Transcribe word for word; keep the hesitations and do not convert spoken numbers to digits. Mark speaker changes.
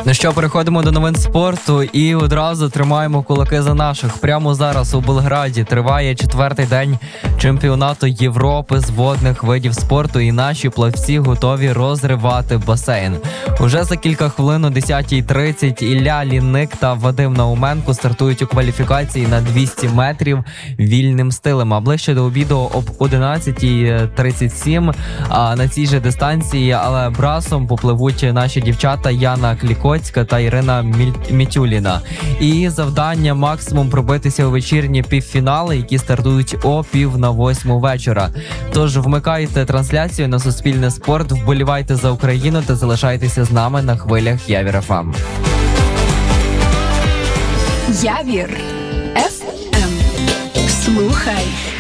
Speaker 1: Ну що, переходимо до новин спорту і одразу тримаємо кулаки за наших. Прямо зараз у Белграді триває четвертий день чемпіонату Європи з водних видів спорту, і наші плавці готові розривати басейн. Уже за кілька хвилин о десятій тридцять Ілля Лінник та Вадим Науменко стартують у кваліфікації на двісті метрів вільним стилем. А ближче до обіду об одинадцятій тридцять сім а на цій же дистанції, але брасом попливуть наші дівчата Яна Клікоцька та Ірина Міль- Мітюліна. І завдання максимум пробитися у вечірні півфінали, які стартують о пів на восьму вечора. Тож вмикайте трансляцію на Суспільне спорт, вболівайте за Україну та залишайтеся з нами на хвилях Явір еф ем.
Speaker 2: Явір еф ем. Слухай